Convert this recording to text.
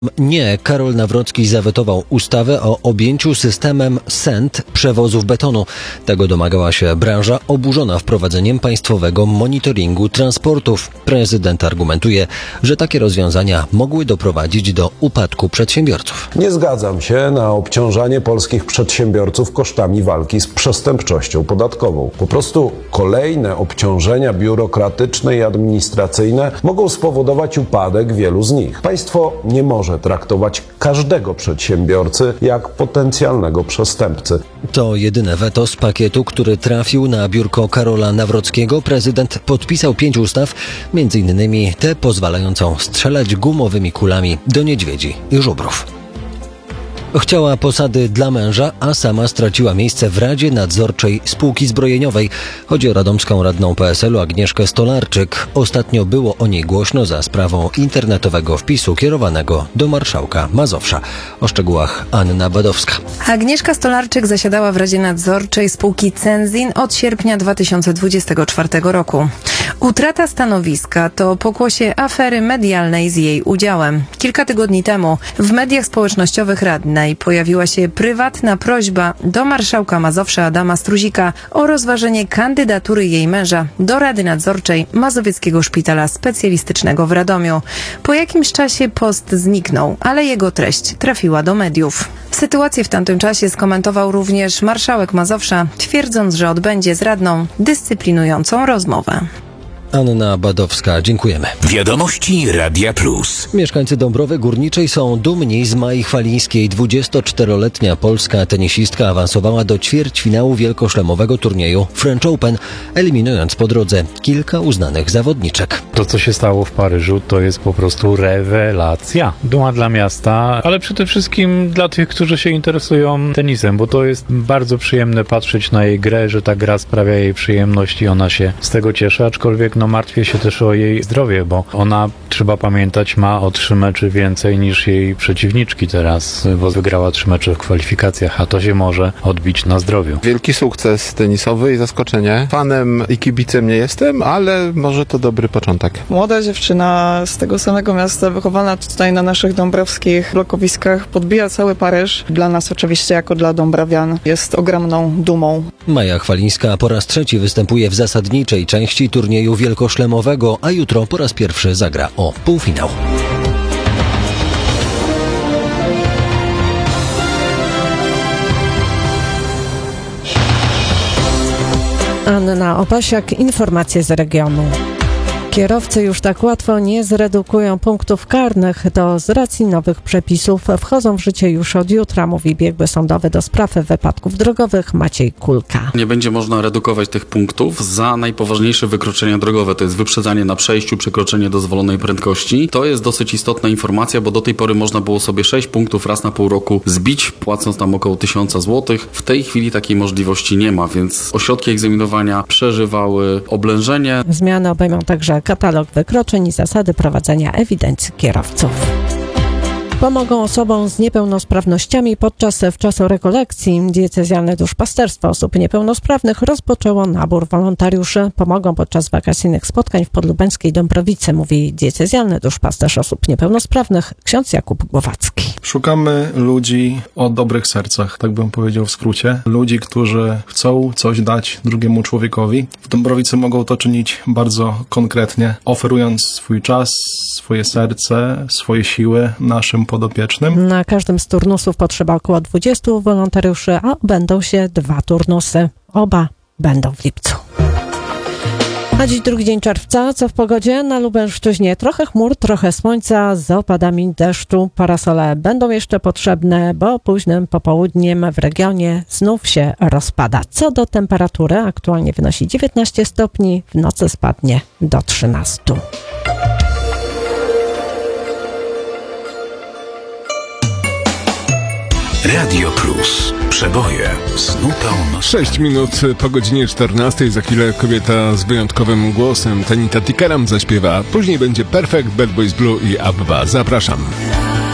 Nie, Karol Nawrocki zawetował ustawę o objęciu systemem SENT przewozów betonu. Tego domagała się branża oburzona wprowadzeniem państwowego monitoringu transportów. Prezydent argumentuje, że takie rozwiązania mogły doprowadzić do upadku przedsiębiorców. Nie zgadzam się na obciążanie polskich przedsiębiorców kosztami walki z przestępczością podatkową. Po prostu kolejne obciążenia biurokratyczne i administracyjne mogą spowodować upadek wielu z nich. Państwo nie może traktować każdego przedsiębiorcy jak potencjalnego przestępcy. To jedyne weto z pakietu, który trafił na biurko Karola Nawrockiego. Prezydent podpisał 5 ustaw, m.in. tę pozwalającą strzelać gumowymi kulami do niedźwiedzi i żubrów. Chciała posady dla męża, a sama straciła miejsce w Radzie Nadzorczej Spółki Zbrojeniowej. Chodzi o radomską radną PSL-u Agnieszkę Stolarczyk. Ostatnio było o niej głośno za sprawą internetowego wpisu kierowanego do marszałka Mazowsza. O szczegółach Anna Badowska. Agnieszka Stolarczyk zasiadała w Radzie Nadzorczej spółki Cenzin od sierpnia 2024 roku. Utrata stanowiska to pokłosie afery medialnej z jej udziałem. Kilka tygodni temu w mediach społecznościowych radnej pojawiła się prywatna prośba do marszałka Mazowsza Adama Struzika o rozważenie kandydatury jej męża do Rady Nadzorczej Mazowieckiego Szpitala Specjalistycznego w Radomiu. Po jakimś czasie post zniknął, ale jego treść trafiła do mediów. Sytuację w tamtym czasie skomentował również marszałek Mazowsza, twierdząc, że odbędzie z radną dyscyplinującą rozmowę. Anna Badowska, dziękujemy. Wiadomości Radia Plus. Mieszkańcy Dąbrowy Górniczej są dumni z Mai Chwalińskiej. 24-letnia polska tenisistka awansowała do ćwierćfinału wielkoszlemowego turnieju French Open, eliminując po drodze kilka uznanych zawodniczek. To, co się stało w Paryżu, to jest po prostu rewelacja. Duma dla miasta, ale przede wszystkim dla tych, którzy się interesują tenisem, bo to jest bardzo przyjemne patrzeć na jej grę, że ta gra sprawia jej przyjemność i ona się z tego cieszy, aczkolwiek martwię się też o jej zdrowie, bo ona, trzeba pamiętać, ma o 3 mecze więcej niż jej przeciwniczki teraz, bo wygrała 3 mecze w kwalifikacjach, a to się może odbić na zdrowiu. Wielki sukces tenisowy i zaskoczenie. Fanem i kibicem nie jestem, ale może to dobry początek. Młoda dziewczyna z tego samego miasta, wychowana tutaj na naszych dąbrowskich blokowiskach, podbija cały Paryż. Dla nas oczywiście, jako dla dąbrowian, jest ogromną dumą. Maja Chwalińska po raz 3 występuje w zasadniczej części turnieju wielkoszlemowego, a jutro po raz pierwszy zagra o półfinał. Anna Opasiak, informacje z regionu. Kierowcy już tak łatwo nie zredukują punktów karnych. Z racji nowych przepisów wchodzą w życie już od jutra, mówi biegły sądowy do spraw wypadków drogowych Maciej Kulka. Nie będzie można redukować tych punktów za najpoważniejsze wykroczenia drogowe. To jest wyprzedzanie na przejściu, przekroczenie dozwolonej prędkości. To jest dosyć istotna informacja, bo do tej pory można było sobie 6 punktów raz na pół roku zbić, płacąc tam około 1000 zł. W tej chwili takiej możliwości nie ma, więc ośrodki egzaminowania przeżywały oblężenie. Zmiany obejmą także katalog wykroczeń i zasady prowadzenia ewidencji kierowców. Pomogą osobom z niepełnosprawnościami podczas wczasorekolekcji. Diecezjalne duszpasterstwo osób niepełnosprawnych rozpoczęło nabór wolontariuszy. Pomogą podczas wakacyjnych spotkań w podlubeńskiej Dąbrowicy, mówi diecezjalny duszpasterz osób niepełnosprawnych ksiądz Jakub Głowacki. Szukamy ludzi o dobrych sercach, tak bym powiedział w skrócie. Ludzi, którzy chcą coś dać drugiemu człowiekowi. W Dąbrowicy mogą to czynić bardzo konkretnie, oferując swój czas, swoje serce, swoje siły naszym podopiecznym. Na każdym z turnusów potrzeba około 20 wolontariuszy, a będą się 2 turnusy. Oba będą w lipcu. A dziś drugi dzień czerwca. Co w pogodzie? Na Lubelszczyźnie trochę chmur, trochę słońca z opadami deszczu. Parasole będą jeszcze potrzebne, bo późnym popołudniem w regionie znów się rozpada. Co do temperatury, aktualnie wynosi 19 stopni, w nocy spadnie do 13. Radio Plus. Przeboje z nutą. 6 minut po godzinie 14. Za chwilę kobieta z wyjątkowym głosem Tanita Tikaram zaśpiewa. Później będzie Perfect, Bad Boys Blue i Abba. Zapraszam.